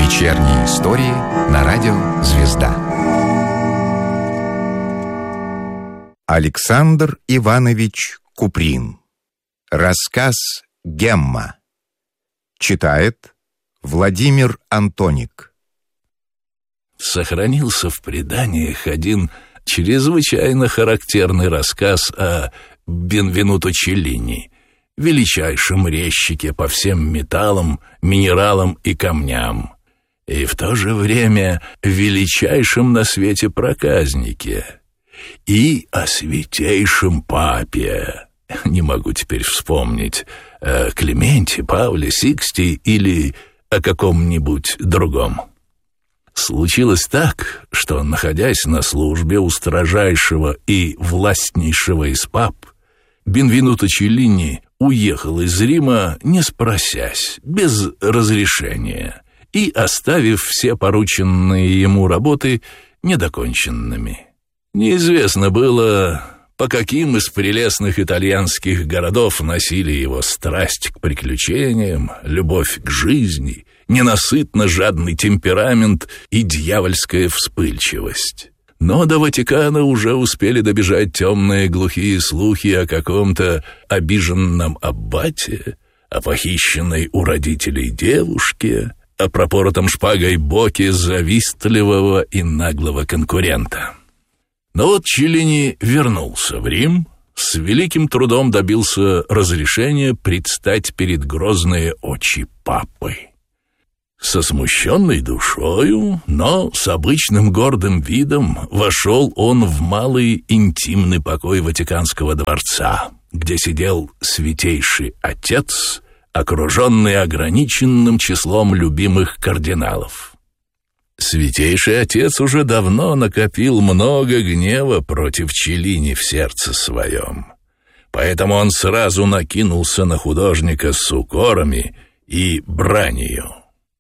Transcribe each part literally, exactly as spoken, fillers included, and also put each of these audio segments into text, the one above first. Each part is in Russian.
Вечерние истории на радио «Звезда». Александр Иванович Куприн. Рассказ «Гемма». Читает Владимир Антоник. Сохранился в преданиях один чрезвычайно характерный рассказ о Бенвенуто Челлини, величайшем резчике по всем металлам, минералам и камням, и в то же время величайшем на свете проказнике, и о святейшем папе. Не могу теперь вспомнить, о Клименте, Павле, Сиксте или о каком-нибудь другом. Случилось так, что, находясь на службе у строжайшего и властнейшего из пап, Бенвенуто Челлини уехал из Рима, не спросясь, без разрешения, и оставив все порученные ему работы недоконченными. Неизвестно было, по каким из прелестных итальянских городов носили его страсть к приключениям, любовь к жизни, ненасытно жадный темперамент и дьявольская вспыльчивость. Но до Ватикана уже успели добежать темные глухие слухи о каком-то обиженном аббате, о похищенной у родителей девушке, о пропоротом шпагой боке завистливого и наглого конкурента. Но вот Челлини вернулся в Рим, с великим трудом добился разрешения предстать перед грозные очи папы. Со смущенной душою, но с обычным гордым видом вошел он в малый интимный покой Ватиканского дворца, где сидел святейший отец, окруженный ограниченным числом любимых кардиналов. Святейший отец уже давно накопил много гнева против Челлини в сердце своем, поэтому он сразу накинулся на художника с укорами и бранью.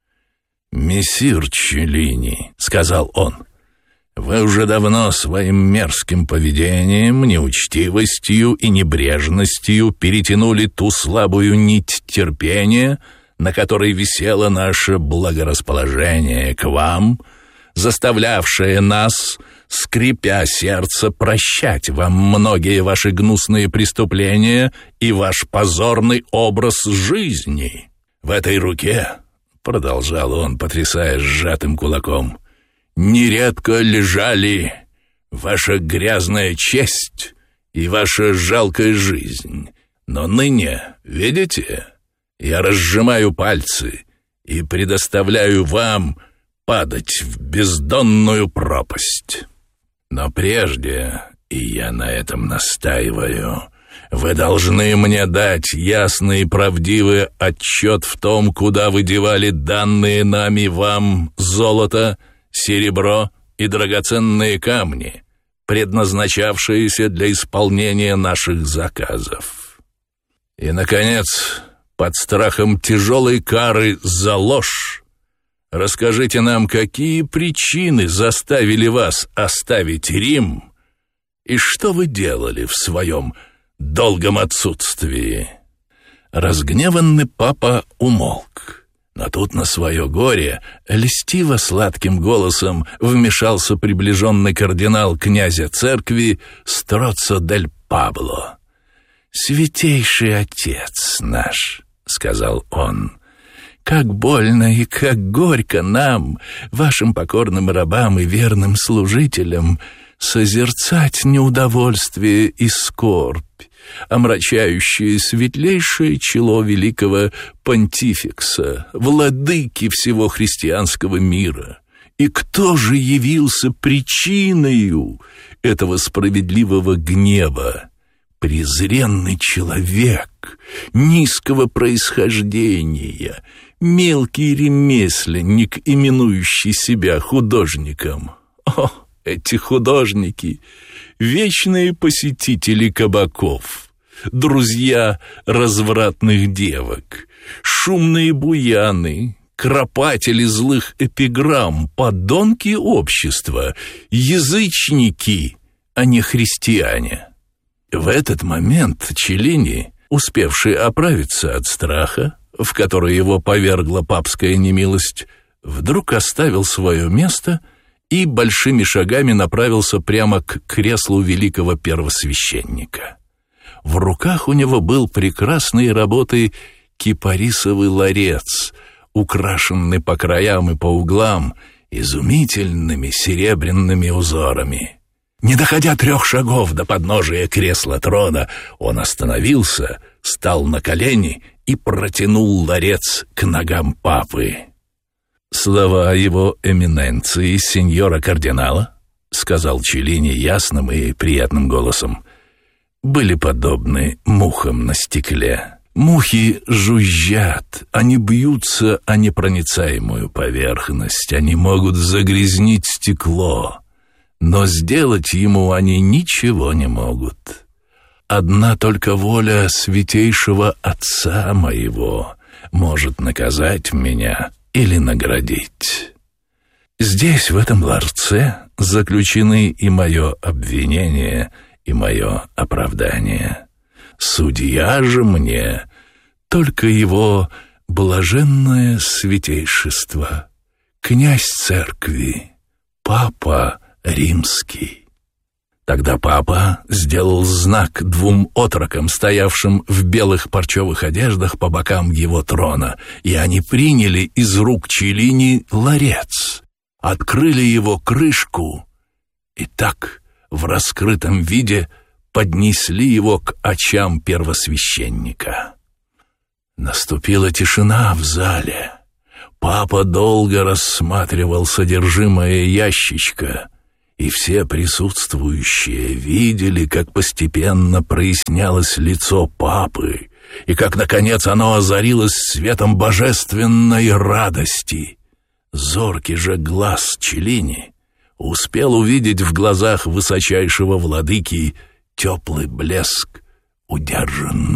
«Мессир Челлини», — сказал он, — «вы уже давно своим мерзким поведением, неучтивостью и небрежностью перетянули ту слабую нить терпения, на которой висело наше благорасположение к вам, заставлявшее нас, скрипя сердце, прощать вам многие ваши гнусные преступления и ваш позорный образ жизни. В этой руке, — продолжал он, потрясая сжатым кулаком, — нередко лежали ваша грязная честь и ваша жалкая жизнь. Но ныне, видите, я разжимаю пальцы и предоставляю вам падать в бездонную пропасть. Но прежде, и я на этом настаиваю, вы должны мне дать ясный и правдивый отчет в том, куда вы девали данные нами вам золото, серебро и драгоценные камни, предназначавшиеся для исполнения наших заказов. И, наконец, под страхом тяжелой кары за ложь, расскажите нам, какие причины заставили вас оставить Рим и что вы делали в своем долгом отсутствии. Разгневанный папа умолк, но тут на свое горе льстиво сладким голосом вмешался приближенный кардинал князя церкви Строццо дель Пабло. «Святейший отец наш», — сказал он, — «как больно и как горько нам, вашим покорным рабам и верным служителям, созерцать неудовольствие и скорбь, омрачающие светлейшее чело великого понтификса, владыки всего христианского мира. И кто же явился причиною этого справедливого гнева? Презренный человек, низкого происхождения, мелкий ремесленник, именующий себя художником. О, эти художники — вечные посетители кабаков, друзья развратных девок, шумные буяны, кропатели злых эпиграмм, подонки общества, язычники, а не христиане. В этот момент Челлини, успевший оправиться от страха, в который его повергла папская немилость, вдруг оставил свое место и большими шагами направился прямо к креслу великого первосвященника. В руках у него был прекрасной работы кипарисовый ларец, украшенный по краям и по углам изумительными серебряными узорами. Не доходя трех шагов до подножия кресла трона, он остановился, стал на колени и протянул ларец к ногам папы. «Слова его эминенции, сеньора кардинала, — сказал Челлини ясным и приятным голосом, — были подобны мухам на стекле. Мухи жужжат, они бьются о непроницаемую поверхность, они могут загрязнить стекло, но сделать ему они ничего не могут. Одна только воля святейшего Отца моего может наказать меня или наградить. Здесь, в этом ларце, заключены и мое обвинение, и мое оправдание. Судья же мне только его блаженное святейшество, князь церкви, папа римский». Тогда папа сделал знак двум отрокам, стоявшим в белых парчевых одеждах по бокам его трона, и они приняли из рук Челлини ларец, открыли его крышку и так в раскрытом виде поднесли его к очам первосвященника. Наступила тишина в зале. Папа долго рассматривал содержимое ящичка, и все присутствующие видели, как постепенно прояснялось лицо папы, и как, наконец, оно озарилось светом божественной радости. Зоркий же глаз Челлини успел увидеть в глазах высочайшего владыки теплый блеск удержанного